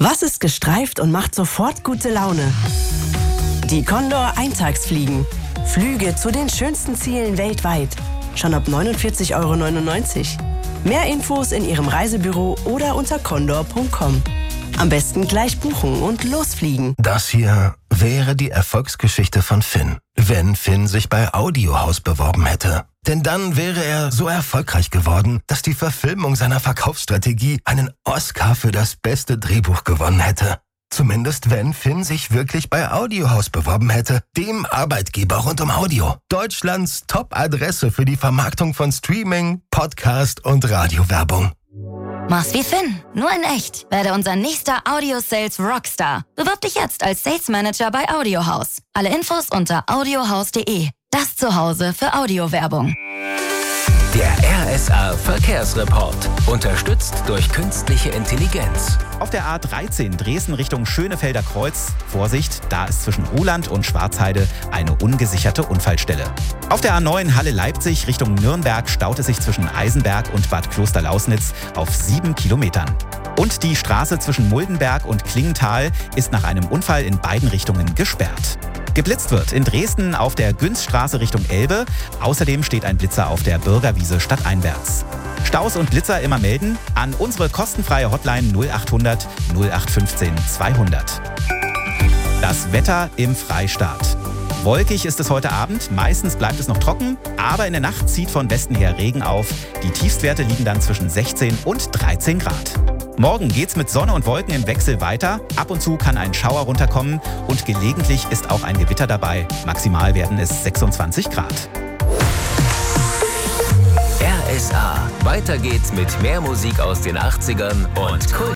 Was ist gestreift und macht sofort gute Laune? Die Condor Eintagsfliegen. Flüge zu den schönsten Zielen weltweit. Schon ab 49,99 €. Mehr Infos in Ihrem Reisebüro oder unter condor.com. Am besten gleich buchen und losfliegen. Das hier wäre die Erfolgsgeschichte von Finn, wenn Finn sich bei Audiohaus beworben hätte. Denn dann wäre er so erfolgreich geworden, dass die Verfilmung seiner Verkaufsstrategie einen Oscar für das beste Drehbuch gewonnen hätte. Zumindest wenn Finn sich wirklich bei Audiohaus beworben hätte, dem Arbeitgeber rund um Audio. Deutschlands Top-Adresse für die Vermarktung von Streaming, Podcast und Radiowerbung. Mach's wie Finn, nur in echt. Werde unser nächster Audio-Sales Rockstar. Bewirb dich jetzt als Sales Manager bei Audiohaus. Alle Infos unter audiohaus.de. Das Zuhause für Audiowerbung. Der RSA Verkehrsreport. Unterstützt durch künstliche Intelligenz. Auf der A13 Dresden Richtung Schönefelder Kreuz. Vorsicht, da ist zwischen Ruhland und Schwarzheide eine ungesicherte Unfallstelle. Auf der A9 Halle-Leipzig Richtung Nürnberg staut es sich zwischen Eisenberg und Bad Klosterlausnitz auf 7 Kilometern. Und die Straße zwischen Muldenberg und Klingenthal ist nach einem Unfall in beiden Richtungen gesperrt. Geblitzt wird in Dresden auf der Günzstraße Richtung Elbe. Außerdem steht ein Blitzer auf der Bürgerwiese stadteinwärts. Staus und Blitzer immer melden an unsere kostenfreie Hotline 0800 0815 200. Das Wetter im Freistaat. Wolkig ist es heute Abend, meistens bleibt es noch trocken, aber in der Nacht zieht von Westen her Regen auf. Die Tiefstwerte liegen dann zwischen 16 und 13 Grad. Morgen geht's mit Sonne und Wolken im Wechsel weiter. Ab und zu kann ein Schauer runterkommen und gelegentlich ist auch ein Gewitter dabei. Maximal werden es 26 Grad. RSA. Weiter geht's mit mehr Musik aus den 80ern und Kult.